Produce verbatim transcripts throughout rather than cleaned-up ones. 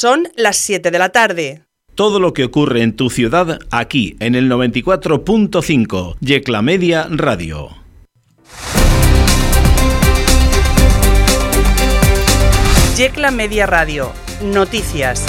Son las siete de la tarde. Todo lo que ocurre en tu ciudad, aquí, en el noventa y cuatro punto cinco, Yecla Media Radio. Yecla Media Radio. Noticias.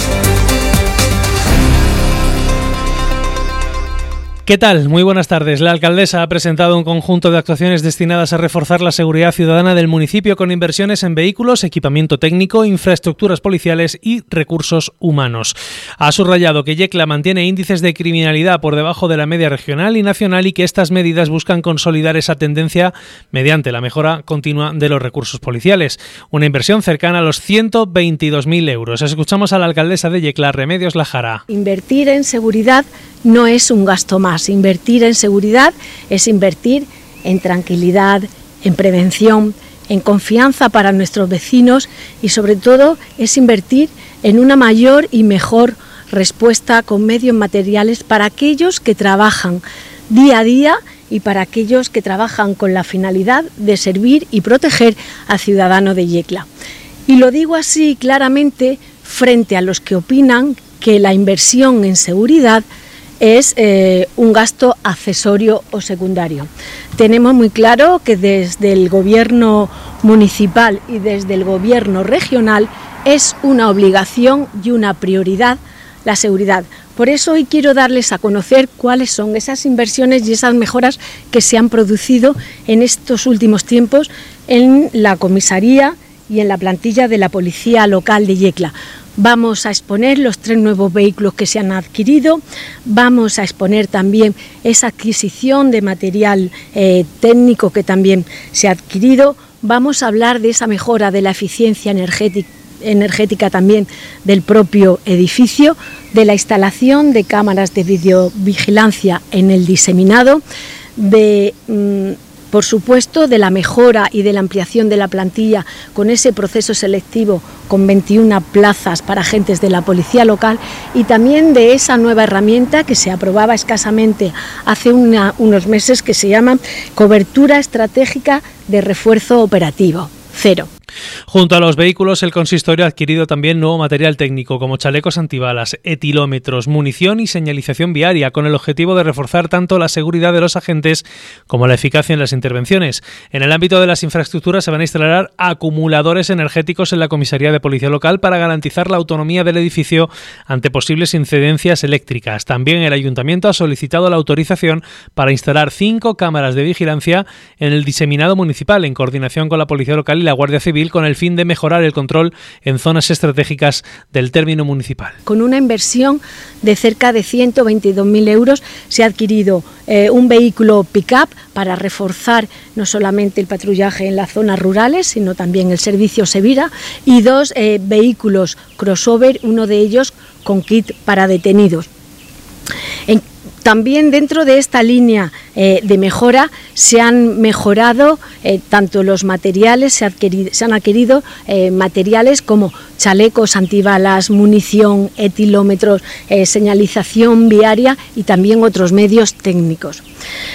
¿Qué tal? Muy buenas tardes. La alcaldesa ha presentado un conjunto de actuaciones destinadas a reforzar la seguridad ciudadana del municipio con inversiones en vehículos, equipamiento técnico, infraestructuras policiales y recursos humanos. Ha subrayado que Yecla mantiene índices de criminalidad por debajo de la media regional y nacional y que estas medidas buscan consolidar esa tendencia mediante la mejora continua de los recursos policiales. Una inversión cercana a los ciento veintidós mil euros. Escuchamos a la alcaldesa de Yecla, Remedios Lajara. Invertir en seguridad no es un gasto más. Invertir en seguridad es invertir en tranquilidad, en prevención, en confianza para nuestros vecinos y sobre todo es invertir en una mayor y mejor respuesta con medios materiales para aquellos que trabajan día a día y para aquellos que trabajan con la finalidad de servir y proteger al ciudadano de Yecla. Y lo digo así claramente frente a los que opinan que la inversión en seguridad es eh, un gasto accesorio o secundario. Tenemos muy claro que desde el gobierno municipal y desde el gobierno regional es una obligación y una prioridad la seguridad. Por eso hoy quiero darles a conocer cuáles son esas inversiones y esas mejoras que se han producido en estos últimos tiempos en la comisaría y en la plantilla de la Policía Local de Yecla. Vamos a exponer los tres nuevos vehículos que se han adquirido, vamos a exponer también esa adquisición de material eh, técnico que también se ha adquirido, vamos a hablar de esa mejora de la eficiencia energética, energética también del propio edificio, de la instalación de cámaras de videovigilancia en el diseminado, de... Mmm, por supuesto, de la mejora y de la ampliación de la plantilla con ese proceso selectivo con veintiuna plazas para agentes de la Policía Local y también de esa nueva herramienta que se aprobaba escasamente hace una, unos meses que se llama Cobertura Estratégica de Refuerzo Operativo, cero. Junto a los vehículos, el consistorio ha adquirido también nuevo material técnico como chalecos antibalas, etilómetros, munición y señalización viaria, con el objetivo de reforzar tanto la seguridad de los agentes como la eficacia en las intervenciones. En el ámbito de las infraestructuras se van a instalar acumuladores energéticos en la comisaría de Policía Local para garantizar la autonomía del edificio ante posibles incidencias eléctricas. También el Ayuntamiento ha solicitado la autorización para instalar cinco cámaras de vigilancia en el diseminado municipal, en coordinación con la Policía Local y la Guardia Civil, con el fin de mejorar el control en zonas estratégicas del término municipal. Con una inversión de cerca de ciento veintidós mil euros se ha adquirido eh, un vehículo pick-up para reforzar no solamente el patrullaje en las zonas rurales, sino también el servicio Sevira, y dos eh, vehículos crossover, uno de ellos con kit para detenidos. En También dentro de esta línea eh, de mejora se han mejorado eh, tanto los materiales, se, adquirido, se han adquirido eh, materiales como chalecos antibalas, munición, etilómetros, eh, señalización viaria y también otros medios técnicos.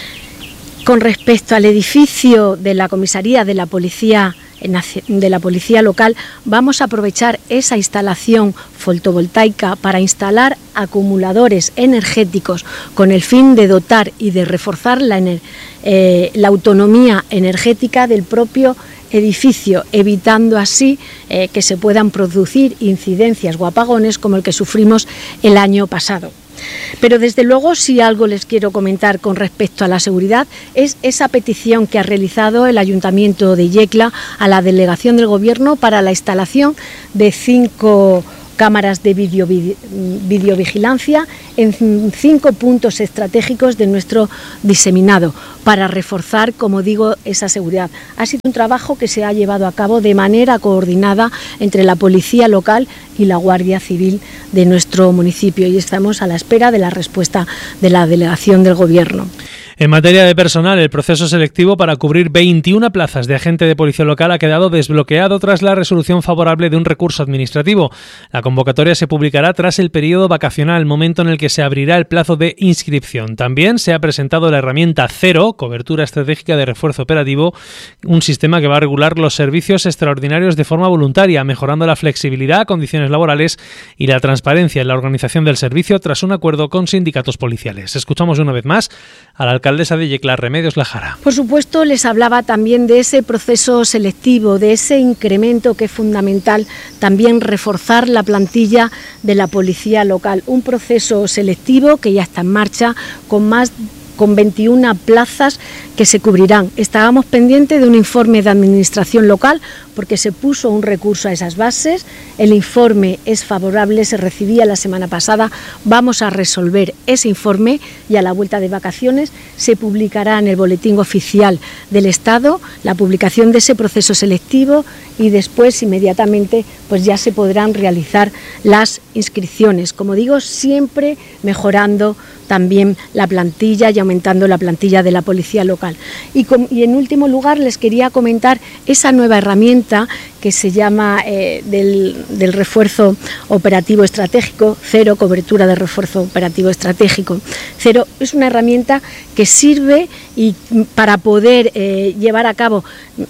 Con respecto al edificio de la comisaría de la Policía de la Policía Local, vamos a aprovechar esa instalación fotovoltaica para instalar acumuladores energéticos con el fin de dotar y de reforzar la, eh, la autonomía energética del propio edificio, evitando así eh, que se puedan producir incidencias o apagones como el que sufrimos el año pasado. Pero desde luego, si algo les quiero comentar con respecto a la seguridad, es esa petición que ha realizado el Ayuntamiento de Yecla a la Delegación del Gobierno para la instalación de cinco cámaras de video, videovigilancia en cinco puntos estratégicos de nuestro diseminado para reforzar, como digo, esa seguridad. Ha sido un trabajo que se ha llevado a cabo de manera coordinada entre la Policía Local y la Guardia Civil de nuestro municipio y estamos a la espera de la respuesta de la Delegación del Gobierno. En materia de personal, el proceso selectivo para cubrir veintiuna plazas de agente de policía local ha quedado desbloqueado tras la resolución favorable de un recurso administrativo. La convocatoria se publicará tras el periodo vacacional, momento en el que se abrirá el plazo de inscripción. También se ha presentado la herramienta Cero, cobertura estratégica de refuerzo operativo, un sistema que va a regular los servicios extraordinarios de forma voluntaria, mejorando la flexibilidad, condiciones laborales y la transparencia en la organización del servicio tras un acuerdo con sindicatos policiales. Escuchamos una vez más a la alcaldesa de Yecla, Remedios Lajara. Por supuesto, les hablaba también de ese proceso selectivo, de ese incremento que es fundamental, también reforzar la plantilla de la policía local. Un proceso selectivo que ya está en marcha con más con veintiuna plazas que se cubrirán. Estábamos pendientes de un informe de administración local porque se puso un recurso a esas bases. El informe es favorable, se recibía la semana pasada. Vamos a resolver ese informe y a la vuelta de vacaciones se publicará en el boletín oficial del Estado la publicación de ese proceso selectivo y después inmediatamente pues ya se podrán realizar las inscripciones. Como digo, siempre mejorando también la plantilla y aumentando la plantilla de la policía local. Y, com- y en último lugar les quería comentar esa nueva herramienta que se llama eh, del, del refuerzo operativo estratégico, Cero, cobertura de refuerzo operativo estratégico. Cero es una herramienta que sirve y para poder eh, llevar a cabo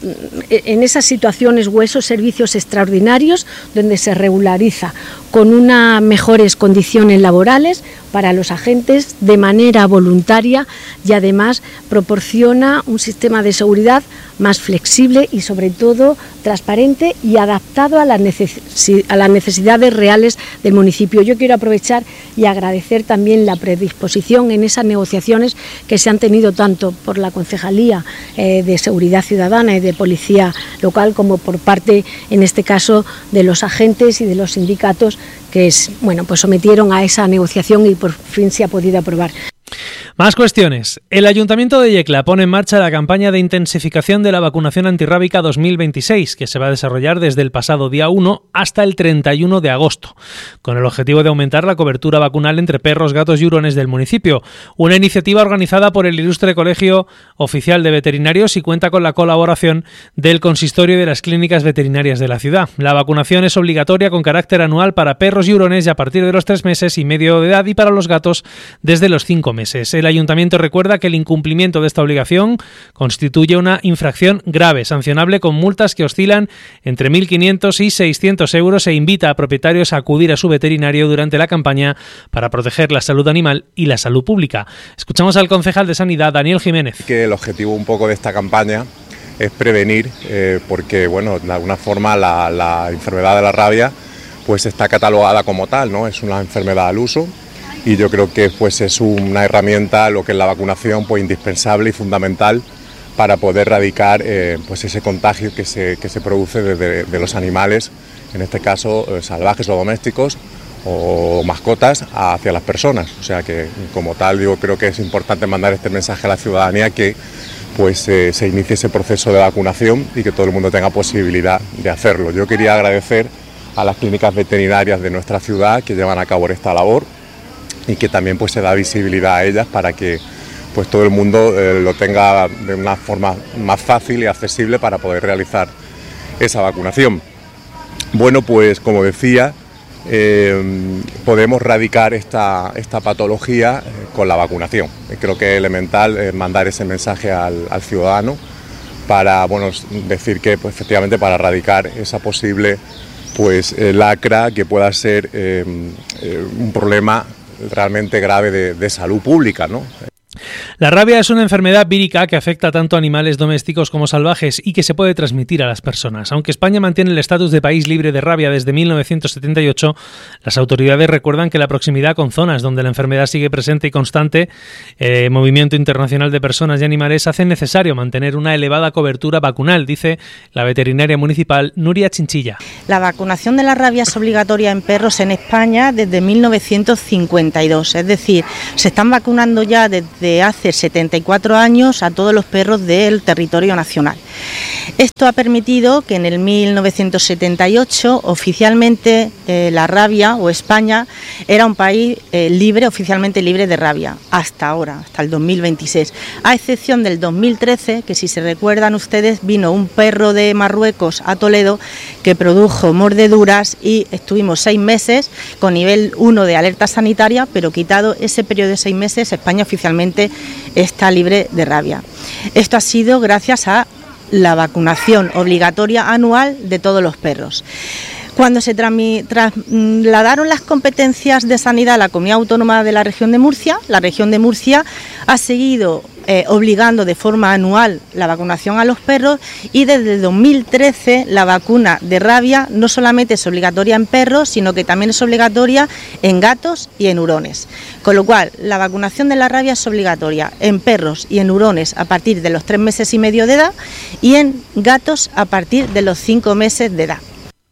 en esas situaciones o esos servicios extraordinarios donde se regulariza con unas mejores condiciones laborales para los agentes de manera voluntaria y además proporciona un sistema de seguridad más flexible y sobre todo transparente y adaptado a las, necesi- a las necesidades reales del municipio. Yo quiero aprovechar y agradecer también la predisposición en esas negociaciones que se han tenido tanto por la Concejalía eh, de Seguridad Ciudadana y de Policía Local como por parte, en este caso, de los agentes y de los sindicatos que es, bueno, pues sometieron a esa negociación y por fin se ha podido aprobar. Más cuestiones. El Ayuntamiento de Yecla pone en marcha la campaña de intensificación de la vacunación antirrábica dos mil veintiséis, que se va a desarrollar desde el pasado día uno hasta el treinta y uno de agosto, con el objetivo de aumentar la cobertura vacunal entre perros, gatos y hurones del municipio. Una iniciativa organizada por el Ilustre Colegio Oficial de Veterinarios y cuenta con la colaboración del Consistorio de las Clínicas Veterinarias de la ciudad. La vacunación es obligatoria con carácter anual para perros y hurones y a partir de los tres meses y medio de edad y para los gatos desde los cinco meses. El Ayuntamiento recuerda que el incumplimiento de esta obligación constituye una infracción grave, sancionable con multas que oscilan entre mil quinientos y seiscientos euros e invita a propietarios a acudir a su veterinario durante la campaña para proteger la salud animal y la salud pública. Escuchamos al concejal de Sanidad, Daniel Jiménez. Que el objetivo un poco de esta campaña es prevenir, eh, porque bueno, de alguna forma la, la enfermedad de la rabia pues está catalogada como tal, ¿no? Es una enfermedad al uso. Y yo creo que pues, es una herramienta, lo que es la vacunación, pues indispensable y fundamental para poder erradicar eh, pues, ese contagio que se, que se produce de, de los animales, en este caso eh, salvajes o domésticos o mascotas, hacia las personas. O sea que como tal yo creo que es importante mandar este mensaje a la ciudadanía que pues, eh, se inicie ese proceso de vacunación y que todo el mundo tenga posibilidad de hacerlo. Yo quería agradecer a las clínicas veterinarias de nuestra ciudad que llevan a cabo esta labor y que también pues se da visibilidad a ellas para que pues todo el mundo eh, lo tenga de una forma más fácil y accesible para poder realizar esa vacunación. Bueno, pues como decía, eh, podemos erradicar esta, esta patología eh, con la vacunación. Creo que es elemental eh, mandar ese mensaje al, al ciudadano para bueno, decir que pues, efectivamente para erradicar esa posible pues, eh, lacra que pueda ser eh, eh, un problema realmente grave de, de salud pública, ¿no? La rabia es una enfermedad vírica que afecta tanto a animales domésticos como salvajes y que se puede transmitir a las personas. Aunque España mantiene el estatus de país libre de rabia desde mil novecientos setenta y ocho, las autoridades recuerdan que la proximidad con zonas donde la enfermedad sigue presente y constante, el eh, movimiento internacional de personas y animales hace necesario mantener una elevada cobertura vacunal, dice la veterinaria municipal Nuria Chinchilla. La vacunación de la rabia es obligatoria en perros en España desde mil novecientos cincuenta y dos, es decir, se están vacunando ya desde hace hace setenta y cuatro años a todos los perros del territorio nacional. Esto ha permitido que en el mil novecientos setenta y ocho oficialmente eh, la rabia o España era un país eh, libre, oficialmente libre de rabia, hasta ahora, hasta el dos mil veintiséis, a excepción del dos mil trece, que si se recuerdan ustedes vino un perro de Marruecos a Toledo que produjo mordeduras y estuvimos seis meses con nivel uno de alerta sanitaria, pero quitado ese periodo de seis meses, España oficialmente está libre de rabia. Esto ha sido gracias a la vacunación obligatoria anual de todos los perros. Cuando se trasladaron las competencias de sanidad a la Comunidad Autónoma de la Región de Murcia, la Región de Murcia ha seguido eh, obligando de forma anual la vacunación a los perros y desde dos mil trece la vacuna de rabia no solamente es obligatoria en perros, sino que también es obligatoria en gatos y en hurones. Con lo cual, la vacunación de la rabia es obligatoria en perros y en hurones a partir de los tres meses y medio de edad y en gatos a partir de los cinco meses de edad.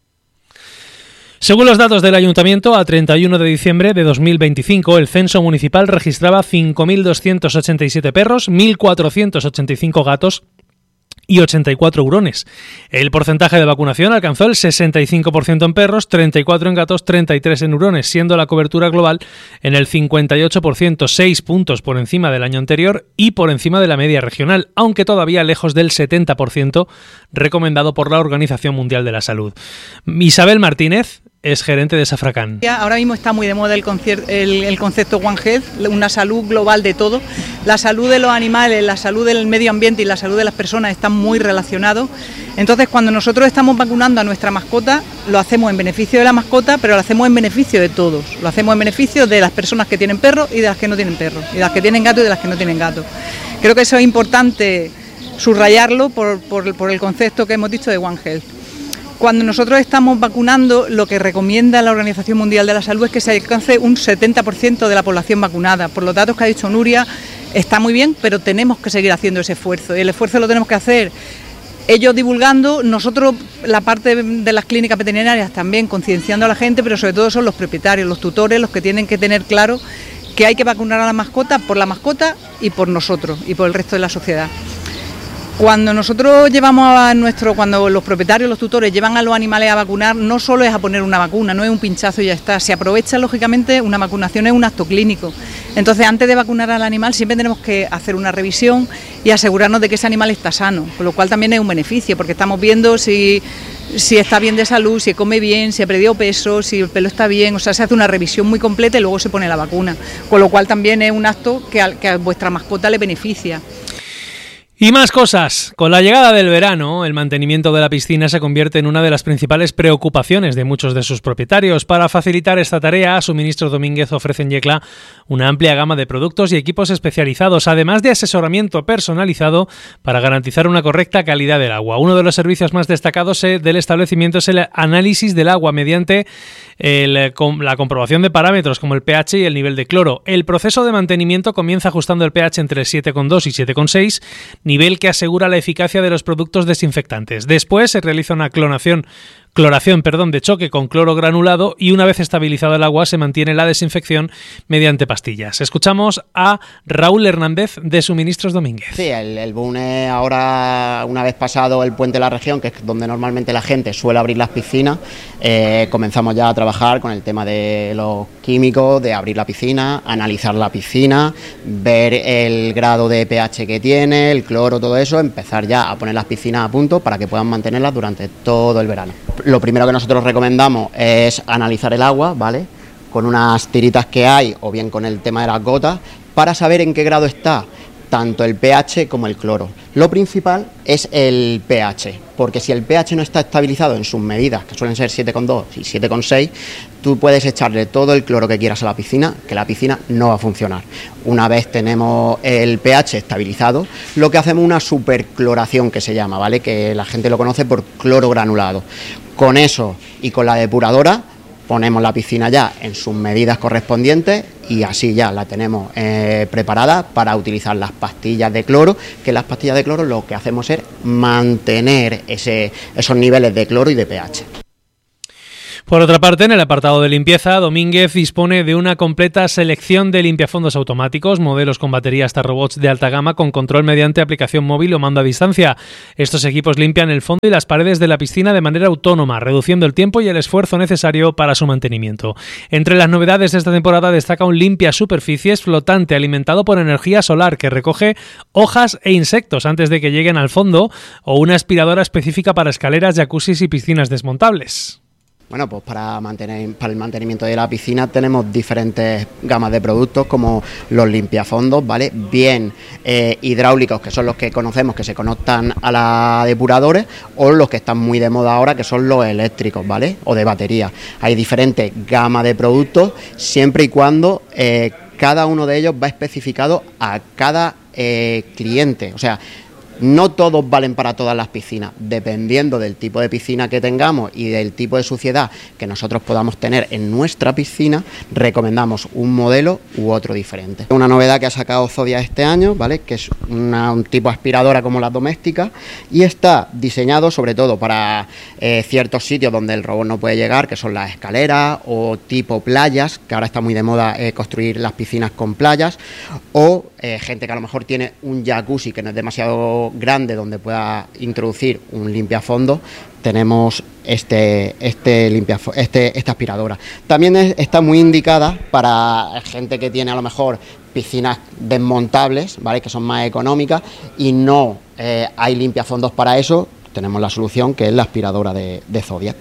Según los datos del Ayuntamiento, a treinta y uno de diciembre de dos mil veinticinco, el censo municipal registraba cinco mil doscientos ochenta y siete perros, mil cuatrocientos ochenta y cinco gatos y ochenta y cuatro hurones. El porcentaje de vacunación alcanzó el sesenta y cinco por ciento en perros, treinta y cuatro en gatos, treinta y tres en hurones, siendo la cobertura global en el cincuenta y ocho por ciento, seis puntos por encima del año anterior y por encima de la media regional, aunque todavía lejos del setenta por ciento recomendado por la Organización Mundial de la Salud. Isabel Martínez es gerente de Safracán. Ahora mismo está muy de moda el, el, el concepto One Health, una salud global de todo. La salud de los animales, la salud del medio ambiente y la salud de las personas están muy relacionados. Entonces, cuando nosotros estamos vacunando a nuestra mascota, lo hacemos en beneficio de la mascota, pero lo hacemos en beneficio de todos. Lo hacemos en beneficio de las personas que tienen perros y de las que no tienen perros, y de las que tienen gatos y de las que no tienen gatos. Creo que eso es importante subrayarlo por, por, por el concepto que hemos dicho de One Health. Cuando nosotros estamos vacunando, lo que recomienda la Organización Mundial de la Salud es que se alcance un setenta por ciento de la población vacunada. Por los datos que ha dicho Nuria, está muy bien, pero tenemos que seguir haciendo ese esfuerzo. Y el esfuerzo lo tenemos que hacer ellos divulgando, nosotros la parte de las clínicas veterinarias también concienciando a la gente, pero sobre todo son los propietarios, los tutores, los que tienen que tener claro que hay que vacunar a la mascota por la mascota y por nosotros y por el resto de la sociedad. Cuando nosotros llevamos a nuestro, cuando los propietarios, los tutores llevan a los animales a vacunar, no solo es a poner una vacuna, no es un pinchazo y ya está, se aprovecha lógicamente, una vacunación es un acto clínico. Entonces antes de vacunar al animal siempre tenemos que hacer una revisión y asegurarnos de que ese animal está sano, con lo cual también es un beneficio, porque estamos viendo si, si está bien de salud, si come bien, si ha perdido peso, si el pelo está bien, o sea, se hace una revisión muy completa y luego se pone la vacuna, con lo cual también es un acto que a, que a vuestra mascota le beneficia. Y más cosas. Con la llegada del verano, el mantenimiento de la piscina se convierte en una de las principales preocupaciones de muchos de sus propietarios. Para facilitar esta tarea, Suministros Domínguez ofrece en Yecla una amplia gama de productos y equipos especializados, además de asesoramiento personalizado para garantizar una correcta calidad del agua. Uno de los servicios más destacados del establecimiento es el análisis del agua mediante el, la comprobación de parámetros como el pH y el nivel de cloro. El proceso de mantenimiento comienza ajustando el pH entre siete coma dos y siete coma seis, nivel que asegura la eficacia de los productos desinfectantes. Después se realiza una clonación, cloración perdón, de choque con cloro granulado y una vez estabilizado el agua se mantiene la desinfección mediante pastillas. Escuchamos a Raúl Hernández de Suministros Domínguez. Sí, el, el boom es ahora, una vez pasado el puente de la región, que es donde normalmente la gente suele abrir las piscinas, eh, comenzamos ya a trabajar con el tema de los químicos, de abrir la piscina, analizar la piscina, ver el grado de pH que tiene, el cloro, todo eso, empezar ya a poner las piscinas a punto para que puedan mantenerlas durante todo el verano. Lo primero que nosotros recomendamos es analizar el agua, ¿vale?, con unas tiritas que hay o bien con el tema de las gotas, para saber en qué grado está tanto el pH como el cloro. Lo principal es el pH, porque si el pH no está estabilizado en sus medidas, que suelen ser siete coma dos y siete coma seis, tú puedes echarle todo el cloro que quieras a la piscina, que la piscina no va a funcionar. Una vez tenemos el pH estabilizado, lo que hacemos es una supercloración, que se llama, ¿vale?, que la gente lo conoce por cloro granulado. Con eso y con la depuradora ponemos la piscina ya en sus medidas correspondientes y así ya la tenemos eh, preparada para utilizar las pastillas de cloro, que las pastillas de cloro lo que hacemos es mantener ese, esos niveles de cloro y de pH. Por otra parte, en el apartado de limpieza, Domínguez dispone de una completa selección de limpiafondos automáticos, modelos con batería hasta robots de alta gama con control mediante aplicación móvil o mando a distancia. Estos equipos limpian el fondo y las paredes de la piscina de manera autónoma, reduciendo el tiempo y el esfuerzo necesario para su mantenimiento. Entre las novedades de esta temporada destaca un limpia superficies flotante alimentado por energía solar que recoge hojas e insectos antes de que lleguen al fondo, o una aspiradora específica para escaleras, jacuzzis y piscinas desmontables. Bueno, pues para mantener para el mantenimiento de la piscina tenemos diferentes gamas de productos como los limpiafondos, ¿vale? Bien eh, hidráulicos, que son los que conocemos, que se conectan a la depuradores, o los que están muy de moda ahora, que son los eléctricos, ¿vale? O de batería. Hay diferentes gamas de productos, siempre y cuando eh, cada uno de ellos va especificado a cada eh, cliente, o sea, no todos valen para todas las piscinas, dependiendo del tipo de piscina que tengamos y del tipo de suciedad que nosotros podamos tener en nuestra piscina, recomendamos un modelo u otro diferente. Una novedad que ha sacado Zodia este año, ¿vale? Que es una, un tipo aspiradora como las domésticas, y está diseñado sobre todo para eh, ciertos sitios donde el robot no puede llegar, que son las escaleras o tipo playas, que ahora está muy de moda eh, construir las piscinas con playas, o eh, gente que a lo mejor tiene un jacuzzi que no es demasiado grande donde pueda introducir un limpiafondo. Tenemos este este limpiafo, este esta aspiradora. También es, está muy indicada para gente que tiene a lo mejor piscinas desmontables, ¿vale? Que son más económicas y no eh, hay limpiafondos para eso. Tenemos la solución, que es la aspiradora de, de Zodia.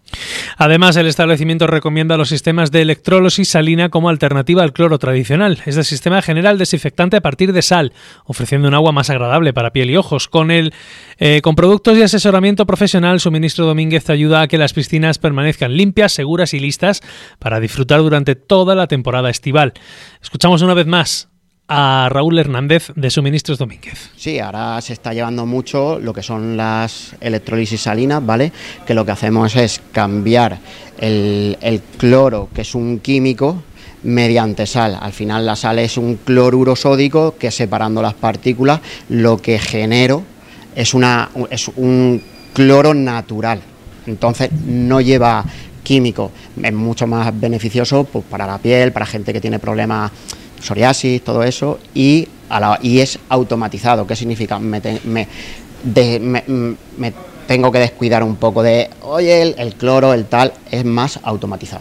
Además, el establecimiento recomienda los sistemas de electrólisis salina como alternativa al cloro tradicional. Este sistema genera el desinfectante a partir de sal, ofreciendo un agua más agradable para piel y ojos. Con el eh, con productos y asesoramiento profesional, Suministro Domínguez te ayuda a que las piscinas permanezcan limpias, seguras y listas para disfrutar durante toda la temporada estival. Escuchamos una vez más a Raúl Hernández de Suministros Domínguez. Sí, ahora se está llevando mucho lo que son las electrólisis salinas, ¿vale? Que lo que hacemos es cambiar el, el cloro, que es un químico, mediante sal. Al final la sal es un cloruro sódico que, separando las partículas, lo que genero es, una, es un cloro natural. Entonces no lleva químico. Es mucho más beneficioso pues, para la piel, para gente que tiene problemas psoriasis, todo eso, y, a la, y es automatizado. ¿Qué significa? Me, te, me, de, me, me tengo que descuidar un poco de, oye, el, el cloro, el tal, es más automatizado.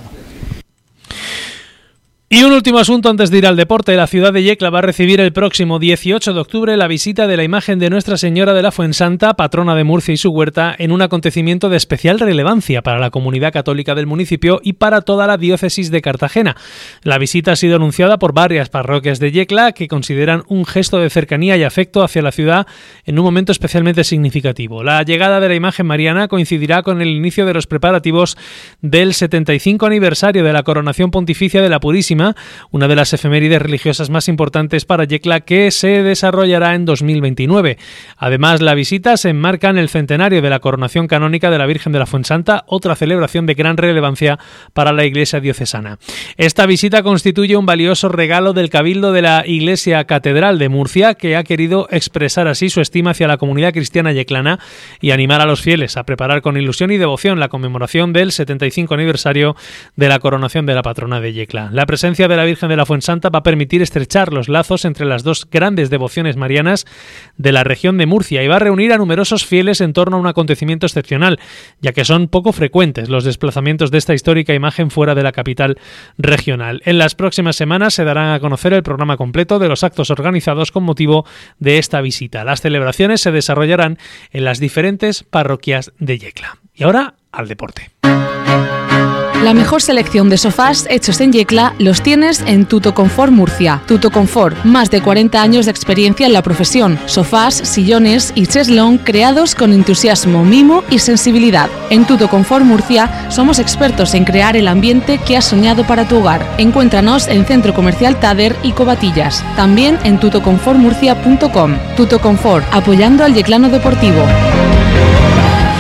Y un último asunto antes de ir al deporte. La ciudad de Yecla va a recibir el próximo dieciocho de octubre la visita de la imagen de Nuestra Señora de la Fuensanta, patrona de Murcia y su huerta, en un acontecimiento de especial relevancia para la comunidad católica del municipio y para toda la diócesis de Cartagena. La visita ha sido anunciada por varias parroquias de Yecla, que consideran un gesto de cercanía y afecto hacia la ciudad en un momento especialmente significativo. La llegada de la imagen mariana coincidirá con el inicio de los preparativos del setenta y cinco aniversario de la coronación pontificia de la Purísima, una de las efemérides religiosas más importantes para Yecla, que se desarrollará en dos mil veintinueve. Además, la visita se enmarca en el centenario de la coronación canónica de la Virgen de la Fuensanta, otra celebración de gran relevancia para la Iglesia diocesana. Esta visita constituye un valioso regalo del Cabildo de la Iglesia Catedral de Murcia, que ha querido expresar así su estima hacia la comunidad cristiana yeclana y animar a los fieles a preparar con ilusión y devoción la conmemoración del setenta y cinco aniversario de la coronación de la patrona de Yecla. La presencia de la Virgen de la Fuensanta va a permitir estrechar los lazos entre las dos grandes devociones marianas de la región de Murcia y va a reunir a numerosos fieles en torno a un acontecimiento excepcional, ya que son poco frecuentes los desplazamientos de esta histórica imagen fuera de la capital regional. En las próximas semanas se dará a conocer el programa completo de los actos organizados con motivo de esta visita. Las celebraciones se desarrollarán en las diferentes parroquias de Yecla. Y ahora, al deporte. La mejor selección de sofás hechos en Yecla los tienes en Tuto Confort Murcia. Tuto Confort, más de cuarenta años de experiencia en la profesión. Sofás, sillones y cheslón creados con entusiasmo, mimo y sensibilidad. En Tuto Confort Murcia somos expertos en crear el ambiente que has soñado para tu hogar. Encuéntranos en Centro Comercial Tader y Covatillas. También en tuto confort murcia punto com. Tuto Confort, apoyando al yeclano deportivo.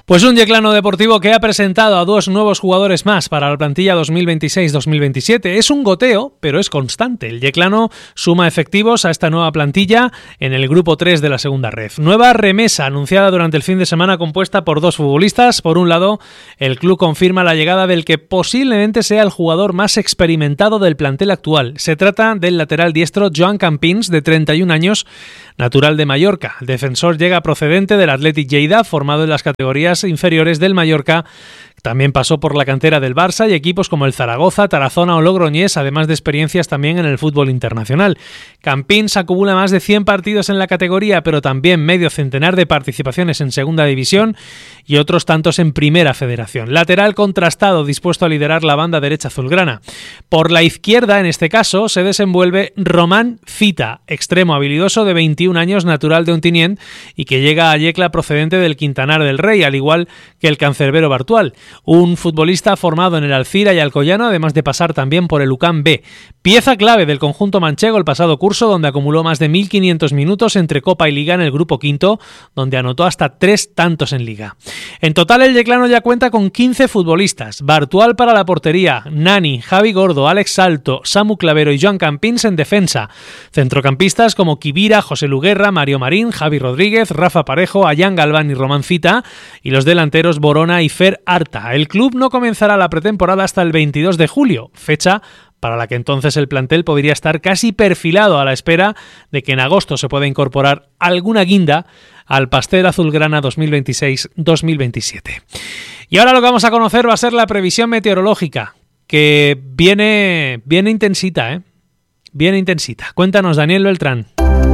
Pues un Yeclano Deportivo que ha presentado a dos nuevos jugadores más para la plantilla dos mil veintiséis dos mil veintisiete. Es un goteo, pero es constante. El Yeclano suma efectivos a esta nueva plantilla en el grupo tres de la segunda red. Nueva remesa anunciada durante el fin de semana compuesta por dos futbolistas. Por un lado, el club confirma la llegada del que posiblemente sea el jugador más experimentado del plantel actual. Se trata del lateral diestro Joan Campins, de treinta y un años, natural de Mallorca. El defensor llega procedente del Athletic Lleida, formado en las categorías inferiores del Mallorca. También pasó por la cantera del Barça y equipos como el Zaragoza, Tarazona o Logroñés, además de experiencias también en el fútbol internacional. Campins acumula más de cien partidos en la categoría, pero también medio centenar de participaciones en segunda división y otros tantos en primera federación. Lateral contrastado, dispuesto a liderar la banda derecha azulgrana. Por la izquierda, en este caso, se desenvuelve Román Fita, extremo habilidoso de veintiún años, natural de Ontinyent y que llega a Yecla procedente del Quintanar del Rey, al igual que el cancerbero Bartual. Un futbolista formado en el Alcira y Alcoyano, además de pasar también por el U C A M B. Pieza clave del conjunto manchego el pasado curso, donde acumuló más de mil quinientos minutos entre Copa y Liga en el grupo quinto, donde anotó hasta tres tantos en Liga. En total, el Yeclano ya cuenta con quince futbolistas. Bartual para la portería, Nani, Javi Gordo, Alex Salto, Samu Clavero y Joan Campins en defensa. Centrocampistas como Kibira, José Luguerra, Mario Marín, Javi Rodríguez, Rafa Parejo, Ayán Galván y Román Fita, y los delanteros Borona y Fer Arta. El club no comenzará la pretemporada hasta el veintidós de julio, fecha para la que entonces el plantel podría estar casi perfilado a la espera de que en agosto se pueda incorporar alguna guinda al pastel azulgrana dos mil veintiséis dos mil veintisiete. Y ahora lo que vamos a conocer va a ser la previsión meteorológica, que viene, viene intensita, ¿eh? Viene intensita. Cuéntanos, Daniel Beltrán.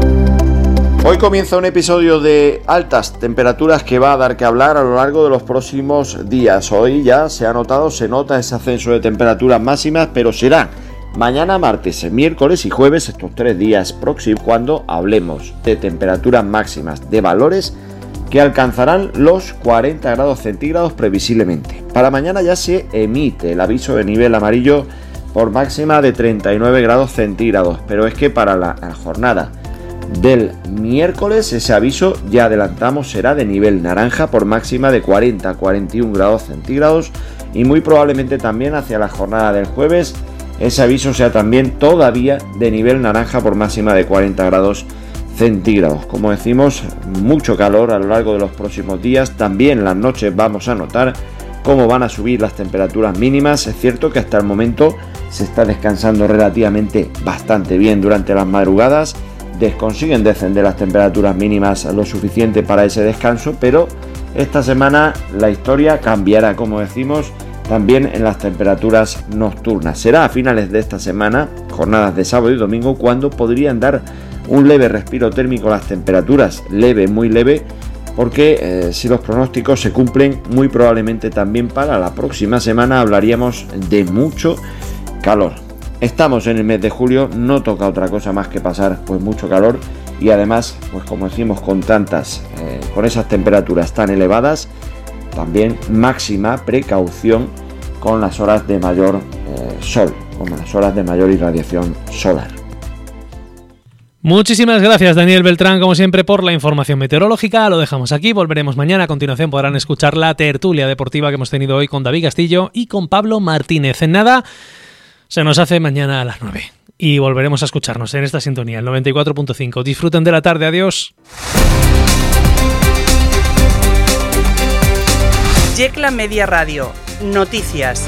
Hoy comienza un episodio de altas temperaturas que va a dar que hablar a lo largo de los próximos días. Hoy ya se ha notado, se nota ese ascenso de temperaturas máximas, pero será mañana martes, miércoles y jueves, estos tres días próximos, cuando hablemos de temperaturas máximas, de valores que alcanzarán los cuarenta grados centígrados previsiblemente. Para mañana ya se emite el aviso de nivel amarillo por máxima de treinta y nueve grados centígrados, pero es que para la jornada del miércoles ese aviso, ya adelantamos, será de nivel naranja por máxima de cuarenta a cuarenta y un grados centígrados, y muy probablemente también hacia la jornada del jueves ese aviso sea también todavía de nivel naranja por máxima de cuarenta grados centígrados. Como decimos, mucho calor a lo largo de los próximos días. También en las noches vamos a notar cómo van a subir las temperaturas mínimas. Es cierto que hasta el momento se está descansando relativamente bastante bien durante las madrugadas. Consiguen descender las temperaturas mínimas lo suficiente para ese descanso, pero esta semana la historia cambiará, como decimos, también en las temperaturas nocturnas. Será a finales de esta semana, jornadas de sábado y domingo, cuando podrían dar un leve respiro térmico las temperaturas, leve, muy leve, porque eh, si los pronósticos se cumplen, muy probablemente también para la próxima semana hablaríamos de mucho calor. Estamos en el mes de julio, no toca otra cosa más que pasar pues mucho calor, y además, pues como decimos, con tantas, eh, con esas temperaturas tan elevadas, también máxima precaución con las horas de mayor eh, sol, con las horas de mayor irradiación solar. Muchísimas gracias, Daniel Beltrán, como siempre, por la información meteorológica. Lo dejamos aquí, volveremos mañana. A continuación podrán escuchar la tertulia deportiva que hemos tenido hoy con David Castillo y con Pablo Martínez. En nada, se nos hace mañana a las nueve y volveremos a escucharnos en esta sintonía, el noventa y cuatro punto cinco. Disfruten de la tarde, adiós. Yecla Media Radio, noticias.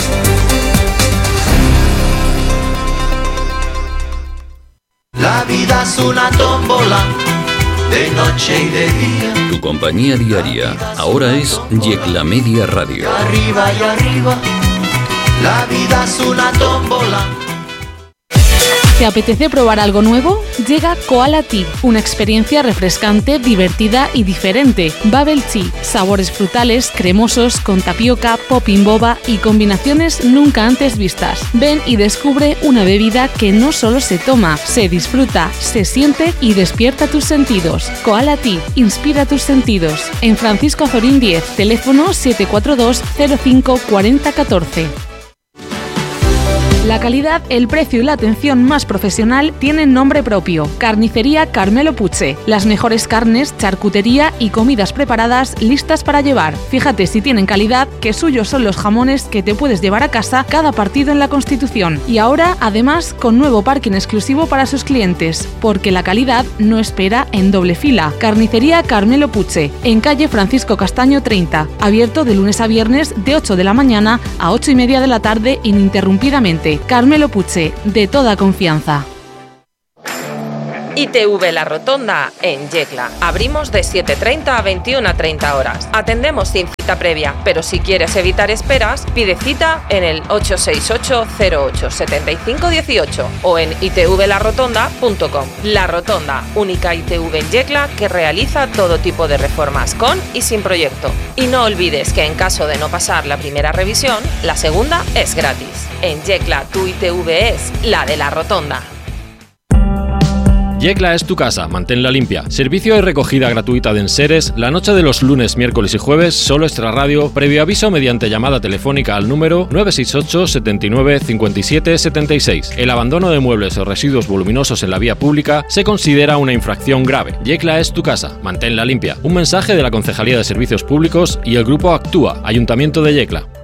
La vida es una tómbola de noche y de día. Tu compañía diaria ahora es Yecla Media Radio. Arriba y arriba. La vida es una tómbola. ¿Te apetece probar algo nuevo? Llega Koala Tea, una experiencia refrescante, divertida y diferente. Bubble Tea, sabores frutales, cremosos, con tapioca, popping boba y combinaciones nunca antes vistas. Ven y descubre una bebida que no solo se toma, se disfruta, se siente y despierta tus sentidos. Koala Tea, inspira tus sentidos. En Francisco Azorín diez, teléfono siete cuatro dos cero cinco cuarenta catorce. La calidad, el precio y la atención más profesional tienen nombre propio. Carnicería Carmelo Puche. Las mejores carnes, charcutería y comidas preparadas listas para llevar. Fíjate si tienen calidad, que suyos son los jamones que te puedes llevar a casa cada partido en la Constitución. Y ahora, además, con nuevo parking exclusivo para sus clientes, porque la calidad no espera en doble fila. Carnicería Carmelo Puche, en calle Francisco Castaño treinta. Abierto de lunes a viernes de ocho de la mañana a ocho y media de la tarde ininterrumpidamente. Carmelo Puche, de toda confianza. I T V La Rotonda en Yecla. Abrimos de siete treinta a veintiuna treinta horas. Atendemos sin cita previa, pero si quieres evitar esperas, pide cita en el ocho seis ocho cero ocho siete cinco uno ocho o en i t v la rotonda punto com. La Rotonda, única I T V en Yecla que realiza todo tipo de reformas con y sin proyecto. Y no olvides que en caso de no pasar la primera revisión, la segunda es gratis. En Yecla tu I T V es la de La Rotonda. Yecla es tu casa, manténla limpia. Servicio de recogida gratuita de enseres, la noche de los lunes, miércoles y jueves, solo extra radio, previo aviso mediante llamada telefónica al número nueve seis ocho setenta y nueve cincuenta y siete setenta y seis. El abandono de muebles o residuos voluminosos en la vía pública se considera una infracción grave. Yecla es tu casa, manténla limpia. Un mensaje de la Concejalía de Servicios Públicos y el Grupo Actúa, Ayuntamiento de Yecla.